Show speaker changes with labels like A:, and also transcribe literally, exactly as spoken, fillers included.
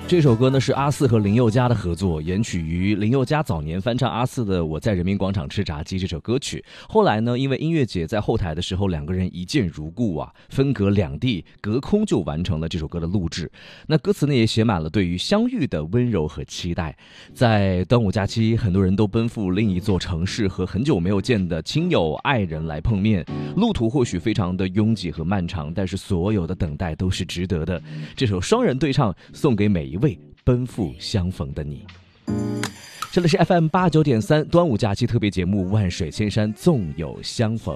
A: 这首歌呢是阿四和林宥嘉的合作，原曲于林宥嘉早年翻唱阿四的《我在人民广场吃炸鸡》这首歌曲。后来呢，因为音乐节在后台的时候，两个人一见如故啊，分隔两地，隔空就完成了这首歌的录制。那歌词呢也写满了对于相遇的温柔和期待。在端午假期，很多人都奔赴另一座城市，和很久没有见的亲友爱人来碰面。路途或许非常的拥挤和漫长，但是所有的等待都是值得的。这首双人对唱送给每一位奔赴相逢的你。这里是 F M 八九点三端午假期特别节目《万水千山纵有相逢》。